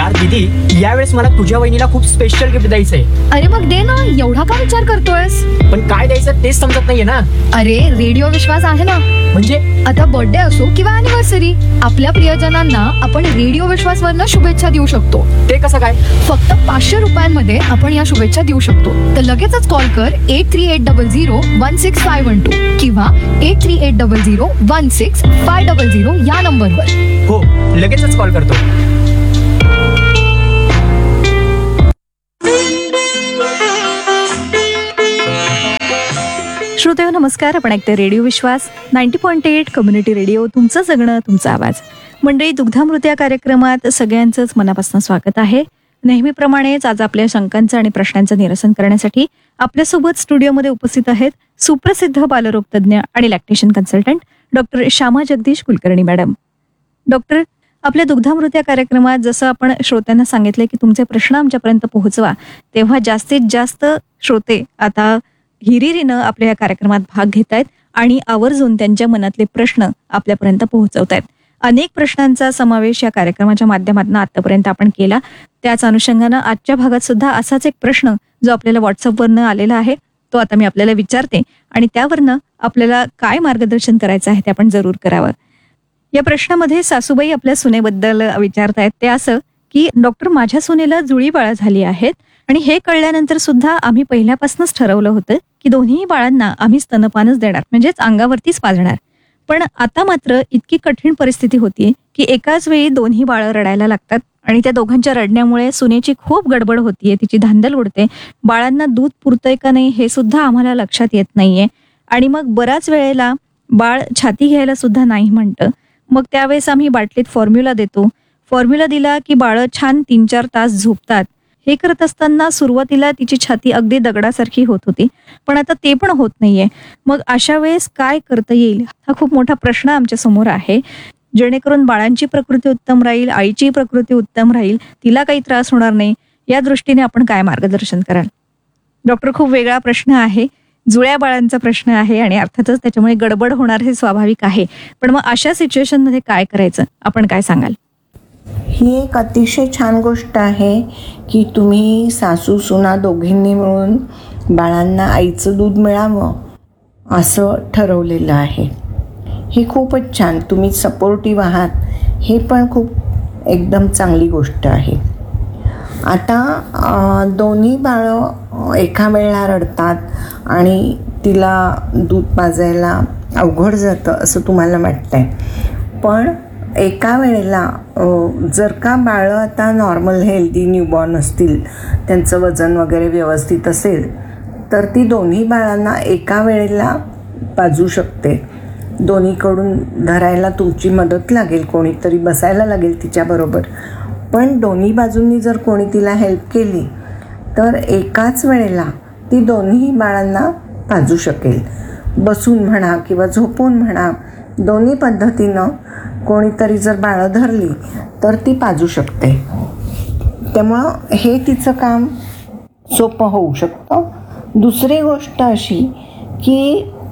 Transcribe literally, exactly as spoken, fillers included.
यार दीदी, यावेळेस मला तुझ्या वहिनीला खूप स्पेशल गिफ्ट द्यायचंय. अरे मग दे ना, एवढा का विचार करतोयस? पण काय द्यायचं तेच समजत नाहीये ना. अरे रेडिओ विश्वास आहे ना. म्हणजे आता बर्थडे असो किंवा अॅनिव्हर्सरी, आपल्या प्रियजनांना आपण रेडिओ विश्वास वरनं शुभेच्छा देऊ शकतो. ते कसं काय? फक्त पाचशे रुपयांमध्ये आपण या शुभेच्छा देऊ शकतो. तर लगेचच कॉल कर eight three eight double zero one six five one two किंवा eight three eight double zero one six five double zero या नंबरवर. हो, लगेचच कॉल करतो. श्रोतेहो नमस्कार. आपण ऐकते रेडिओ विश्वास ninety point eight community radio. तुमचं जगणं तुमचा आवाज. मंडळी, दुग्धामृत या कार्यक्रमात सगळ्यांचंच मनापासून स्वागत आहे. नेहमीप्रमाणेच आज आपल्या शंकांचं आणि प्रश्नांचं निरसन करण्यासाठी आपल्यासोबत स्टुडिओमध्ये उपस्थित आहेत सुप्रसिद्ध बालरोग तज्ज्ञ आणि lactation consultant doctor Shyama Jagdish Kulkarni madam. Doctor, आपल्या दुग्धामृत या कार्यक्रमात जसं आपण श्रोत्यांना सांगितलं की तुमचे प्रश्न आमच्यापर्यंत पोहोचवा, तेव्हा जास्तीत जास्त श्रोते आता हिरिरीनं आपल्या या कार्यक्रमात भाग घेत आहेत आणि आवर्जून त्यांच्या मनातले प्रश्न आपल्यापर्यंत पोहोचवत आहेत. अनेक प्रश्नांचा समावेश या कार्यक्रमाच्या माध्यमातून आतापर्यंत आपण केला. त्याच अनुषंगानं आजच्या भागात सुद्धा असाच एक प्रश्न जो आपल्याला व्हॉट्सअपवरनं आलेला आहे तो आता मी आपल्याला विचारते आणि त्यावरनं आपल्याला काय मार्गदर्शन करायचं आहे ते आपण जरूर करावं. या प्रश्नामध्ये सासूबाई आपल्या सुनेबद्दल विचारतायत ते असं की डॉक्टर, माझ्या सुनेला जुळी बाळं झाली आहेत आणि हे कळल्यानंतर सुद्धा आम्ही पहिल्यापासूनच ठरवलं होतं की दोन्ही बाळांना आम्ही स्तनपानच देणार, म्हणजेच अंगावरतीच पाजणार. पण आता मात्र इतकी कठीण परिस्थिती होतीये की एकाच वेळी दोन्ही बाळं रडायला लागतात आणि त्या दोघांच्या रडण्यामुळे सुनेची खूप गडबड होतीये, तिची धांदल उडते. बाळांना दूध पुरतंय का नाही हे सुद्धा आम्हाला लक्षात येत नाहीये आणि मग बऱ्याच वेळेला बाळ छाती घ्यायला सुद्धा नाही म्हणतं. मग त्यावेळेस आम्ही बाटलीत फॉर्म्युला देतो. फॉर्म्युला दिला की बाळं छान तीन चार तास झोपतात. हे करत असताना सुरुवातीला तिची छाती अगदी दगडासारखी होत होती, पण आता ते पण होत नाहीये. मग अशा वेळेस काय करता येईल हा खूप मोठा प्रश्न आमच्या समोर आहे. जेणेकरून बाळांची प्रकृती उत्तम राहील, आईची प्रकृती उत्तम राहील, तिला काही त्रास होणार नाही, या दृष्टीने आपण काय मार्गदर्शन कराल? डॉक्टर, खूप वेगळा प्रश्न आहे, जुळ्या बाळांचा प्रश्न आहे आणि अर्थातच त्याच्यामुळे गडबड होणार हे स्वाभाविक आहे. पण मग अशा सिच्युएशनमध्ये काय करायचं, आपण काय सांगाल? ही एक अतिशय छान गोष्ट आहे की तुम्ही सासू सुना दोघींनी मिळून बाळांना आईचं दूध मिळावं असं ठरवलेलं आहे. हे खूपच छान, तुम्ही सपोर्टिव्ह आहात, हे पण खूप एकदम चांगली गोष्ट आहे. आता दोन्ही बाळं एका वेळेला रडतात आणि तिला दूध पाजायला अवघड जातं असं तुम्हाला वाटतंय. पण एका वेळेला जर का बाळं आता नॉर्मल हेल्दी न्यूबॉर्न असतील, त्यांचं वजन वगैरे व्यवस्थित असेल, तर ती दोन्ही बाळांना एका वेळेला पाजू शकते. दोन्हीकडून धरायला तुमची मदत लागेल, कोणीतरी बसायला लागेल तिच्याबरोबर. पण दोन्ही बाजूंनी जर कोणी तिला हेल्प केली तर एकाच वेळेला ती दोन्ही बाळांना पाजू शकेल. बसून म्हणा किंवा झोपून म्हणा, दोन्ही पद्धतीनं कोणीतरी जर बाळं धरली तर ती पाजू शकते. त्यामुळं हे तिचं काम सोपं होऊ शकतं. दुसरी गोष्ट अशी की